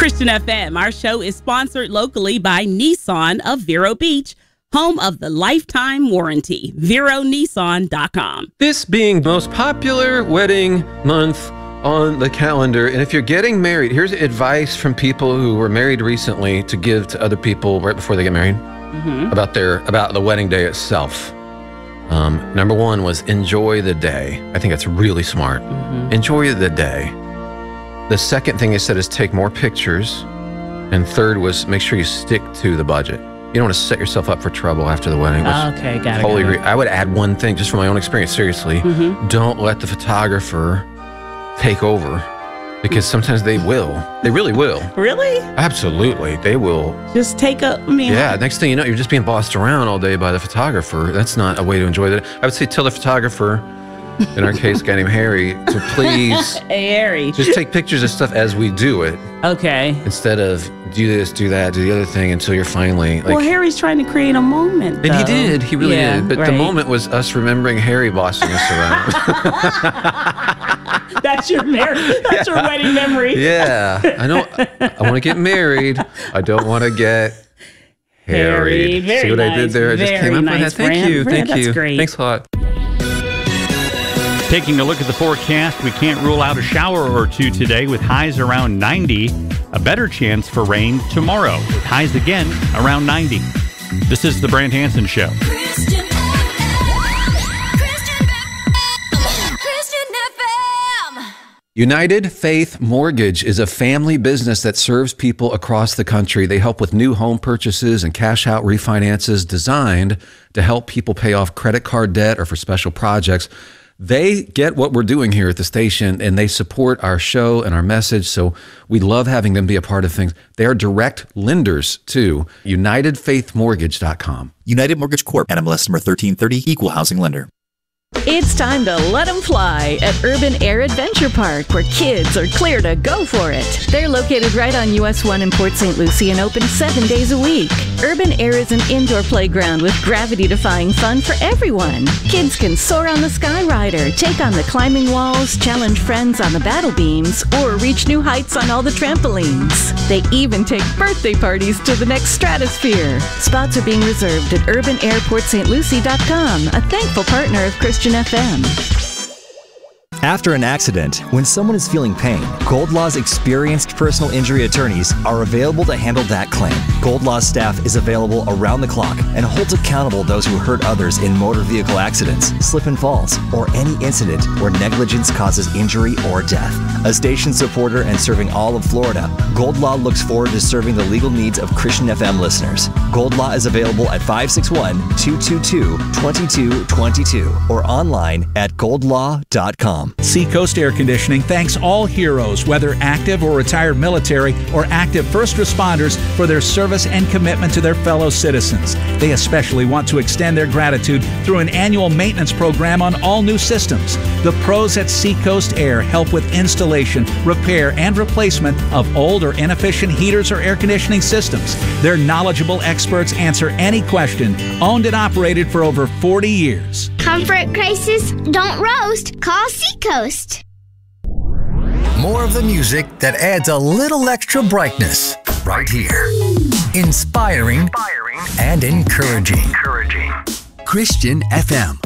Christian FM, our show is sponsored locally by Nissan of Vero Beach, home of the lifetime warranty. VeroNissan.com. This being the most popular wedding month on the calendar, and if you're getting married, here's advice from people who were married recently to give to other people right before they get married about the wedding day itself. Number one was enjoy the day. I think that's really smart. Enjoy the day. The second thing they said is take more pictures. And third was make sure you stick to the budget. You don't want to set yourself up for trouble after the wedding. Okay, got it. Totally agree. I would add one thing just from my own experience, seriously. Don't let the photographer take over, because sometimes they will. They really will. Really? Absolutely. They will. Just take a, Yeah, next thing you know, you're just being bossed around all day by the photographer. That's not a way to enjoy that. I would say tell the photographer, in our case, a guy named Harry, to please Hey, Harry. just take pictures of stuff as we do it, Okay. instead of do this, do that, do the other thing until you're finally like. Well, Harry's trying to create a moment, And he did. He really did. But the right. moment was us remembering Harry bossing us around. That's your That's your wedding memory. Yeah. I know. I want to get married. I don't want to get Harry. harried. Very See what I did nice. there? I just Very came up nice, with that. Thank Fran. you. Fran, Thank you. that's great. Thanks a lot. Taking a look at the forecast, we can't rule out a shower or two today with highs around 90. A better chance for rain tomorrow with highs again around 90. This is the Brant Hansen Show. Christian FM. United Faith Mortgage is a family business that serves people across the country. They help with new home purchases and cash out refinances designed to help people pay off credit card debt or for special projects. They get what we're doing here at the station, and they support our show and our message, so we love having them be a part of things. They are direct lenders too. UnitedFaithMortgage.com. United Mortgage Corp. NMLS number 1330, Equal Housing Lender. It's time to let them fly at Urban Air Adventure Park, where kids are clear to go for it. They're located right on US 1 in Port St. Lucie and open 7 days a week. Urban Air is an indoor playground with gravity-defying fun for everyone. Kids can soar on the Skyrider, take on the climbing walls, challenge friends on the battle beams, or reach new heights on all the trampolines. They even take birthday parties to the next stratosphere. Spots are being reserved at urbanairportstlucie.com, a thankful partner of Christian FM. After an accident, when someone is feeling pain, Gold Law's experienced personal injury attorneys are available to handle that claim. Gold Law's staff is available around the clock and holds accountable those who hurt others in motor vehicle accidents, slip and falls, or any incident where negligence causes injury or death. A station supporter and serving all of Florida, Gold Law looks forward to serving the legal needs of Christian FM listeners. Gold Law is available at 561-222-2222 or online at goldlaw.com. Seacoast Air Conditioning thanks all heroes, whether active or retired military or active first responders, for their service and commitment to their fellow citizens. They especially want to extend their gratitude through an annual maintenance program on all new systems. The pros at Seacoast Air help with installation, repair, and replacement of old or inefficient heaters or air conditioning systems. Their knowledgeable experts answer any question, owned and operated for over 40 years. Comfort crisis? Don't roast. Call Seacoast. More of the music that adds a little extra brightness right here. Inspiring and encouraging. Christian FM.